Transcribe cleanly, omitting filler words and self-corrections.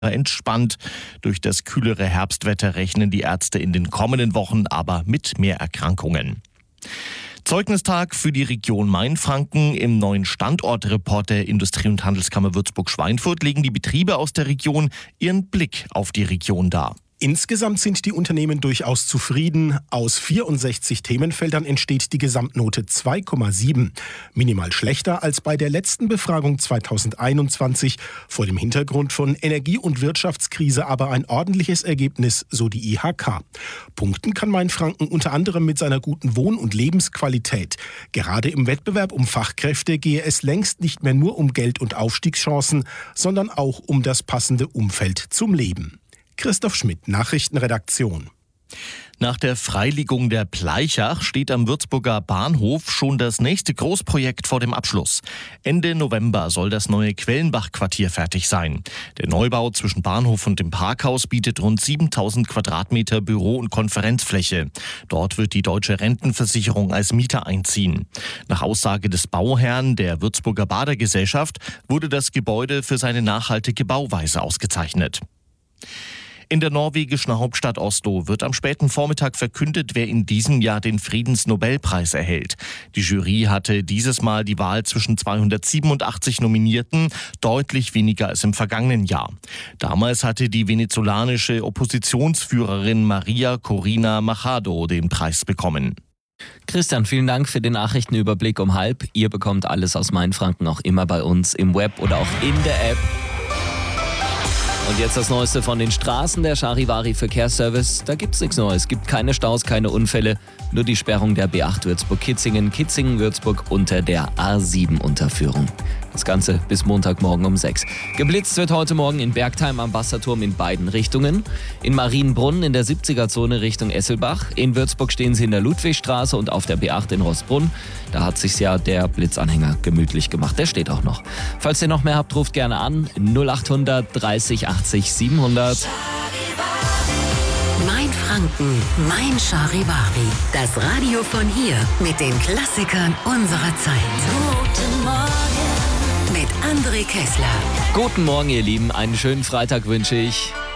entspannt. Durch das kühlere Herbstwetter rechnen die Ärzte in den kommenden Wochen aber mit mehr Erkrankungen. Zeugnistag für die Region Mainfranken. Im neuen Standortreport der Industrie- und Handelskammer Würzburg-Schweinfurt legen die Betriebe aus der Region ihren Blick auf die Region dar. Insgesamt sind die Unternehmen durchaus zufrieden. Aus 64 Themenfeldern entsteht die Gesamtnote 2,7. Minimal schlechter als bei der letzten Befragung 2021. Vor dem Hintergrund von Energie- und Wirtschaftskrise aber ein ordentliches Ergebnis, so die IHK. Punkten kann Mainfranken unter anderem mit seiner guten Wohn- und Lebensqualität. Gerade im Wettbewerb um Fachkräfte gehe es längst nicht mehr nur um Geld und Aufstiegschancen, sondern auch um das passende Umfeld zum Leben. Christoph Schmidt, Nachrichtenredaktion. Nach der Freilegung der Bleichach steht am Würzburger Bahnhof schon das nächste Großprojekt vor dem Abschluss. Ende November soll das neue Quellenbach-Quartier fertig sein. Der Neubau zwischen Bahnhof und dem Parkhaus bietet rund 7.000 Quadratmeter Büro- und Konferenzfläche. Dort wird die Deutsche Rentenversicherung als Mieter einziehen. Nach Aussage des Bauherrn der Würzburger Badergesellschaft wurde das Gebäude für seine nachhaltige Bauweise ausgezeichnet. In der norwegischen Hauptstadt Oslo wird am späten Vormittag verkündet, wer in diesem Jahr den Friedensnobelpreis erhält. Die Jury hatte dieses Mal die Wahl zwischen 287 Nominierten, deutlich weniger als im vergangenen Jahr. Damals hatte die venezolanische Oppositionsführerin Maria Corina Machado den Preis bekommen. Christian, vielen Dank für den Nachrichtenüberblick um 12:30. Ihr bekommt alles aus Mainfranken auch immer bei uns im Web oder auch in der App. Und jetzt das Neueste von den Straßen. Der Charivari Verkehrsservice. Da gibt's nichts Neues. Es gibt keine Staus, keine Unfälle. Nur die Sperrung der B8 Würzburg-Kitzingen, Kitzingen-Würzburg unter der A7-Unterführung. Das Ganze bis Montagmorgen um 6. Geblitzt wird heute Morgen in Bergheim am Wasserturm in beiden Richtungen. In Marienbrunn in der 70er-Zone Richtung Esselbach. In Würzburg stehen sie in der Ludwigstraße und auf der B8 in Roßbrunn. Da hat sich ja der Blitzanhänger gemütlich gemacht. Der steht auch noch. Falls ihr noch mehr habt, ruft gerne an. 0800 30 80 700. Mainfranken, mein Charivari. Das Radio von hier mit den Klassikern unserer Zeit. Guten Morgen mit André Kessler. Guten Morgen, ihr Lieben. Einen schönen Freitag wünsche ich.